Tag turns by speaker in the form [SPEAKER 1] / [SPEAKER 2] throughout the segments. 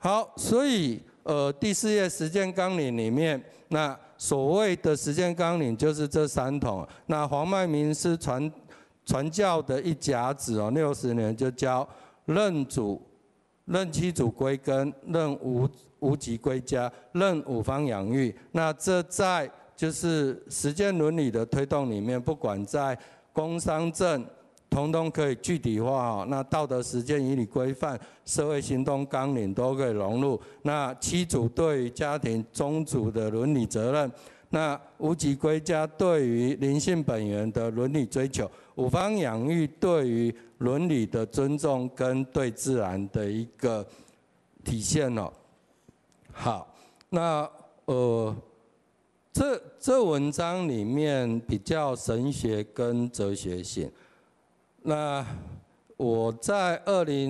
[SPEAKER 1] 好，所以第4页实践纲领里面，那所谓的实践纲领就是这3统。那黄迈明是传教的一甲子哦，60年就教任七祖归根，任无极归家，任五方养育。那这在就是实践伦理的推动里面，不管在工商政，统统可以具体化哦。那道德实践、以理规范、社会行动纲领都可以融入。那七祖对于家庭宗族的伦理责任，那无极归家对于灵性本源的伦理追求，五方养育对于伦理的尊重跟对自然的一个体现哦。好，那这文章里面比较神学跟哲学性。那我在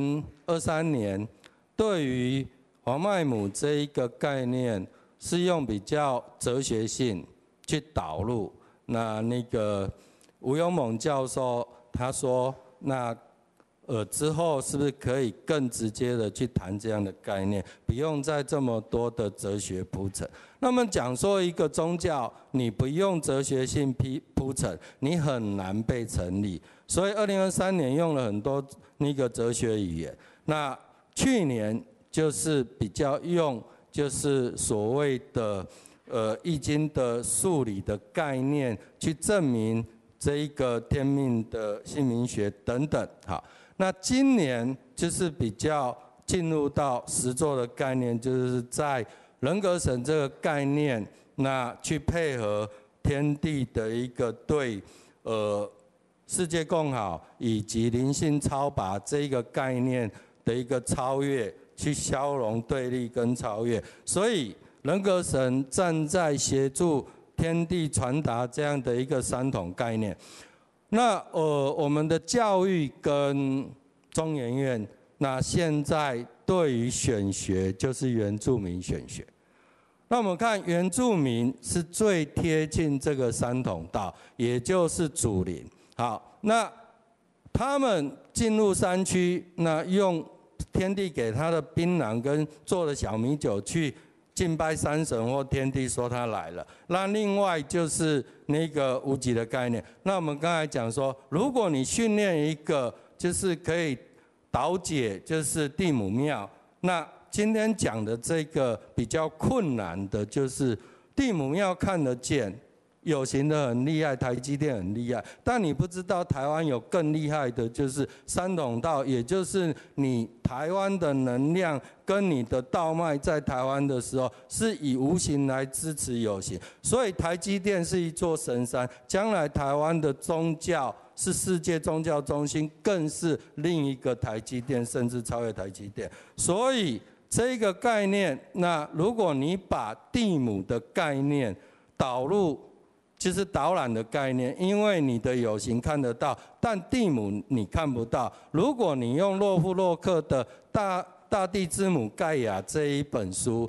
[SPEAKER 1] 2023年对于黄麦母这一个概念是用比较哲学性去导入。那个吴永猛教授他说，那之后是不是可以更直接的去谈这样的概念，不用再这么多的哲学铺陈。那么讲说一个宗教，你不用哲学性铺陈，你很难被成立。所以2023年用了很多那个哲学语言。那去年就是比较用就是所谓的易经的数理的概念去证明这一个天命的姓名学等等。好。那今年就是比较进入到实作的概念，就是在人格神这个概念，那去配合天地的一个对世界共好以及灵性超拔这一个概念的一个超越，去消融对立跟超越。所以人格神站在协助天地传达这样的一个3统概念。那我们的教育跟中研院，那现在对于选学就是原住民选学。那我们看原住民是最贴近这个3统道，也就是祖灵。好，那他们进入山区，那用天地给他的槟榔跟做的小米酒去敬拜山神或天地，说他来了。那另外就是那个无极的概念。那我们刚才讲说，如果你训练一个就是可以导解，就是地母庙。那今天讲的这个比较困难的，就是地母庙看得见，有形的很厉害，台积电很厉害，但你不知道台湾有更厉害的，就是3统道，也就是你台湾的能量跟你的道脉在台湾的时候，是以无形来支持有形。所以台积电是一座神山，将来台湾的宗教是世界宗教中心，更是另一个台积电，甚至超越台积电。所以这个概念，那如果你把地母的概念导入，就是导览的概念，因为你的有形看得到，但地母你看不到。如果你用洛夫洛克的大地之母盖亚这一本书，